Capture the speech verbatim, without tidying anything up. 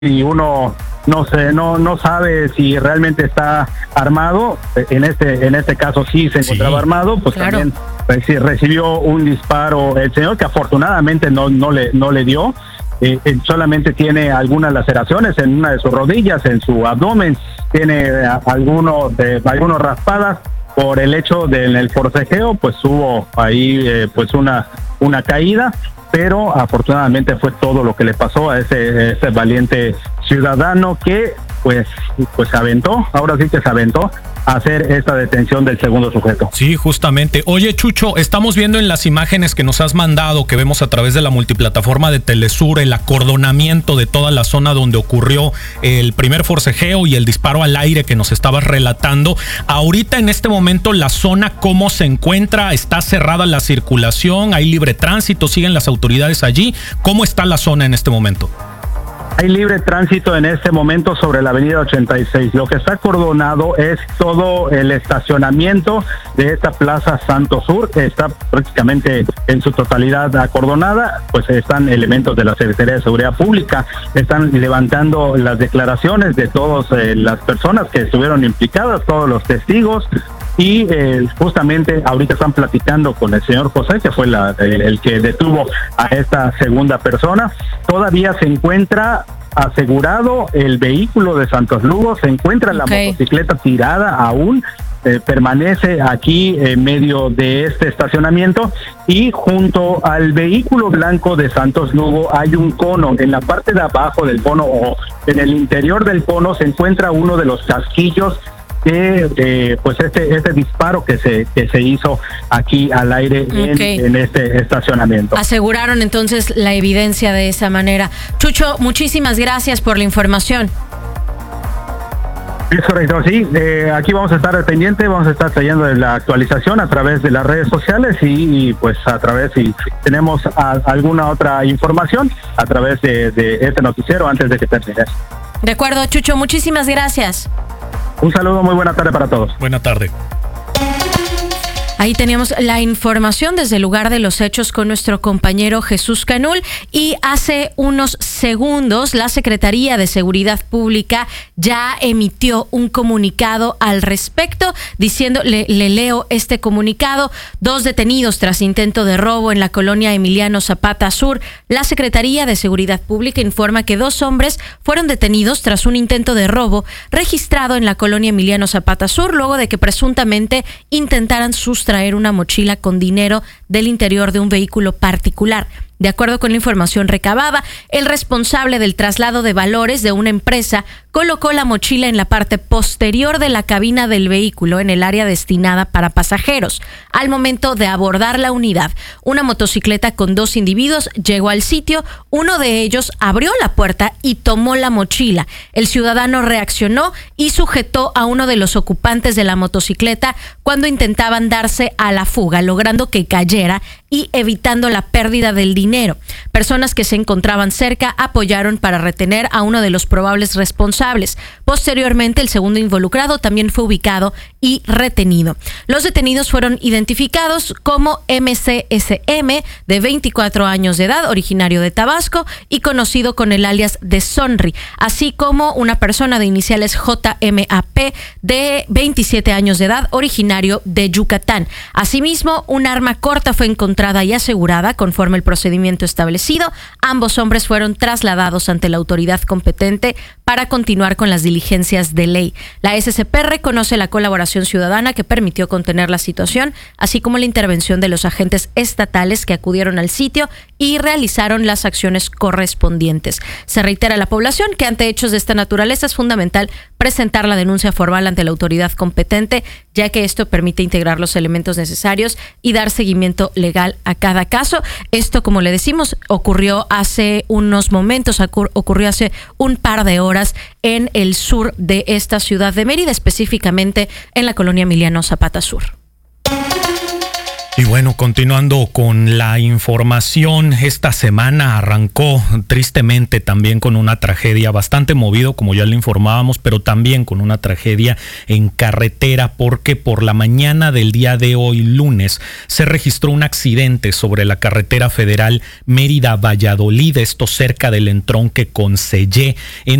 y uno no sé, no no sabe si realmente está armado. En este en este caso sí se encontraba sí, armado, pues claro. También reci- recibió un disparo el señor, que afortunadamente no no le no le dio. Eh, solamente tiene algunas laceraciones en una de sus rodillas, en su abdomen, tiene algunos de algunos raspadas por el hecho del forcejeo, pues hubo ahí eh, pues una una caída, pero afortunadamente fue todo lo que le pasó a ese, ese valiente ciudadano que pues pues se aventó, ahora sí que se aventó a hacer esta detención del segundo sujeto. Sí, justamente. Oye, Chucho, estamos viendo en las imágenes que nos has mandado, que vemos a través de la multiplataforma de Telesur, el acordonamiento de toda la zona donde ocurrió el primer forcejeo y el disparo al aire que nos estabas relatando. Ahorita, en este momento, la zona, ¿cómo se encuentra? ¿Está cerrada la circulación? ¿Hay libre tránsito? ¿Siguen las autoridades allí? ¿Cómo está la zona en este momento? Hay libre tránsito en este momento sobre la avenida ochenta y seis. Lo que está acordonado es todo el estacionamiento de esta Plaza Santo Sur, que está prácticamente en su totalidad acordonada. Pues están elementos de la Secretaría de Seguridad Pública, están levantando las declaraciones de todas eh, las personas que estuvieron implicadas, todos los testigos. Y eh, justamente ahorita están platicando con el señor José, que fue la, el, el que detuvo a esta segunda persona. Todavía se encuentra asegurado el vehículo de Santos Lugo, se encuentra la okay. motocicleta tirada aún, eh, permanece aquí en medio de este estacionamiento, y junto al vehículo blanco de Santos Lugo hay un cono. En la parte de abajo del cono, o en el interior del cono, se encuentra uno de los casquillos que eh, pues este este disparo que se que se hizo aquí al aire okay. en, en este estacionamiento. Aseguraron entonces la evidencia de esa manera. Chucho, muchísimas gracias por la información. Es correcto, sí, eh, aquí vamos a estar pendientes, vamos a estar trayendo la actualización a través de las redes sociales y, y pues a través, si tenemos a, alguna otra información, a través de, de este noticiero antes de que termine. De acuerdo, Chucho, muchísimas gracias. Un saludo, muy buena tarde para todos. Buena tarde. Ahí teníamos la información desde el lugar de los hechos con nuestro compañero Jesús Canul, y hace unos segundos la Secretaría de Seguridad Pública ya emitió un comunicado al respecto, diciendo, le, le leo este comunicado: dos detenidos tras intento de robo en la colonia Emiliano Zapata Sur. La Secretaría de Seguridad Pública informa que dos hombres fueron detenidos tras un intento de robo registrado en la colonia Emiliano Zapata Sur, luego de que presuntamente intentaran sustraer traer una mochila con dinero del interior de un vehículo particular. De acuerdo con la información recabada, el responsable del traslado de valores de una empresa colocó la mochila en la parte posterior de la cabina del vehículo, en el área destinada para pasajeros. Al momento de abordar la unidad, una motocicleta con dos individuos llegó al sitio. Uno de ellos abrió la puerta y tomó la mochila. El ciudadano reaccionó y sujetó a uno de los ocupantes de la motocicleta cuando intentaban darse a la fuga, logrando que cayera y evitando la pérdida del dinero. Personas que se encontraban cerca apoyaron para retener a uno de los probables responsables. Posteriormente, el segundo involucrado también fue ubicado y retenido. Los detenidos fueron identificados como M C S M, de veinticuatro años de edad, originario de Tabasco y conocido con el alias de Sonri, así como una persona de iniciales J M A P, de veintisiete años de edad, originario de Yucatán. Asimismo, un arma corta fue encontrada y asegurada conforme el procedimiento establecido. Ambos hombres fueron trasladados ante la autoridad competente para continuar con las diligencias de ley. La S C P reconoce la colaboración ciudadana que permitió contener la situación, así como la intervención de los agentes estatales que acudieron al sitio y realizaron las acciones correspondientes. Se reitera a la población que ante hechos de esta naturaleza es fundamental presentar la denuncia formal ante la autoridad competente, ya que esto permite integrar los elementos necesarios y dar seguimiento legal a cada caso. Esto, como le decimos, ocurrió hace unos momentos, ocurrió hace un par de horas en el sur de esta ciudad de Mérida, específicamente en la colonia Emiliano Zapata Sur. Y bueno, continuando con la información, esta semana arrancó tristemente también con una tragedia, bastante movido, como ya le informábamos, pero también con una tragedia en carretera, porque por la mañana del día de hoy, lunes, se registró un accidente sobre la carretera federal Mérida-Valladolid, esto cerca del entronque con Sellé, en